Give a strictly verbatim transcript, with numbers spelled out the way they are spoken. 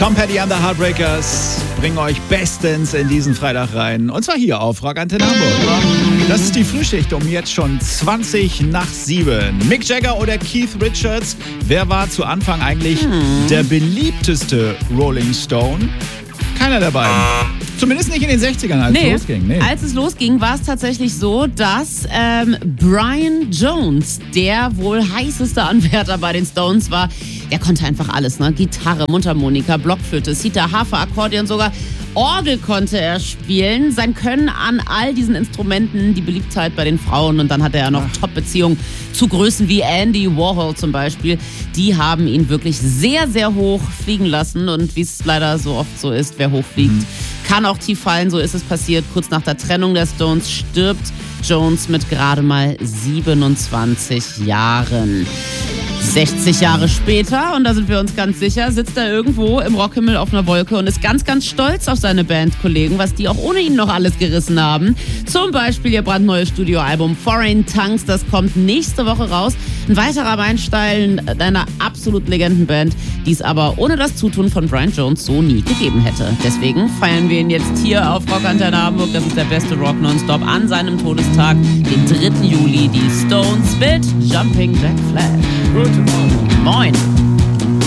Tom Petty and the Heartbreakers bringen euch bestens in diesen Freitag rein. Und zwar hier auf Rock Antenne Hamburg. Das ist die Frühschicht um jetzt schon zwanzig nach sieben. Mick Jagger oder Keith Richards? Wer war zu Anfang eigentlich hm. der beliebteste Rolling Stone? Keiner der beiden. Zumindest nicht in den sechzigern, als nee, es losging. Nee. Als es losging, war es tatsächlich so, dass ähm, Brian Jones, der wohl heißeste Anwärter bei den Stones war, der konnte einfach alles, ne? Gitarre, Mundharmonika, Blockflöte, Zither, Harfe, Akkordeon, sogar Orgel konnte er spielen. Sein Können an all diesen Instrumenten, die Beliebtheit bei den Frauen, und dann hatte er noch Top-Beziehungen zu Größen wie Andy Warhol zum Beispiel. Die haben ihn wirklich sehr, sehr hoch fliegen lassen, und wie es leider so oft so ist, wer hoch fliegt, mhm. kann auch tief fallen. So ist es passiert. Kurz nach der Trennung der Stones stirbt Jones mit gerade mal siebenundzwanzig Jahren. sechzig Jahre später, und da sind wir uns ganz sicher, sitzt er irgendwo im Rockhimmel auf einer Wolke und ist ganz, ganz stolz auf seine Bandkollegen, was die auch ohne ihn noch alles gerissen haben. Zum Beispiel ihr brandneues Studioalbum Foreign Tongues, das kommt nächste Woche raus. Ein weiterer Meilenstein einer absolut Legendenband, die es aber ohne das Zutun von Brian Jones so nie gegeben hätte. Deswegen feiern wir ihn jetzt hier auf Rock Antenne Hamburg. Das ist der beste Rock Nonstop an seinem Todestag, den dritten Juli. Die Stones mit Jumping Jack Flash. Guten Morgen. Moin.